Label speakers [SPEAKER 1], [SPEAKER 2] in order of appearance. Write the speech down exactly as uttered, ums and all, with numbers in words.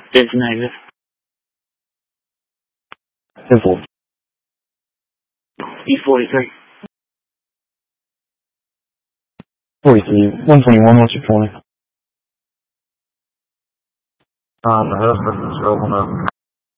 [SPEAKER 1] It's negative.
[SPEAKER 2] Simple.
[SPEAKER 1] E forty-three.
[SPEAKER 2] forty-three. one twenty-one, what's your point?
[SPEAKER 3] Um, my husband is open up